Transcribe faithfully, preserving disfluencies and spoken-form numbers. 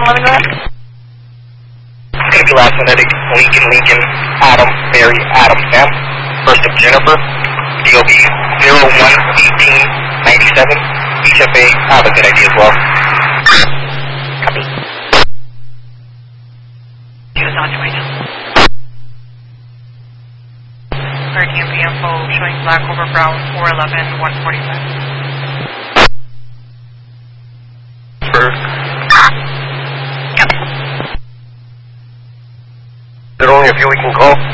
eleven, go ahead. It's going to be last phonetic, Lincoln, Lincoln, Adam, Mary, Adam, M. First of Jennifer, D O B zero one eighteen ninety-seven, H F A, I have a good idea as well. Copy. He was on your way now. Per T M P info showing black over brown, four eleven, one forty-five. First. Yep. Is there only a few we can call?